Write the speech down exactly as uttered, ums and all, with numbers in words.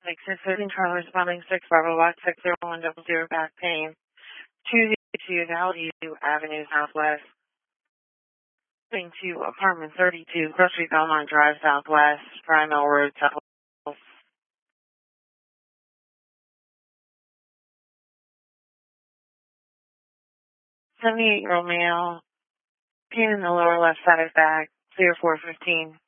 Six six fifteen Charlie responding six Bravo Watch six zero one double zero back pain. Two two Valley Avenue Southwest. Thing to apartment thirty two Grocery Belmont Drive Southwest, Primal Road Southwest. seventy eight year old male. Pain in the lower left side of back. Clear four fifteen.